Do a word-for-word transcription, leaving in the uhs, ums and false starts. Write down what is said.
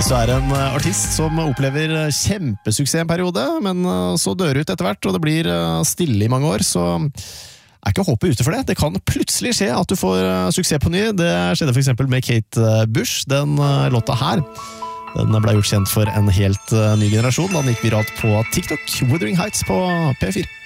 Hvis du er en artist som opplever kjempesuksess en periode, men så dør ut etter hvert, og det blir stille i mange år, så er ikke håpet ute for det. Det kan plutselig skje at du får suksess på ny. Det skjedde for eksempel med Kate Bush, den låta her. Den ble gjort kjent for en helt ny generasjon, da den gikk viralt på TikTok. Wuthering Heights på P fire.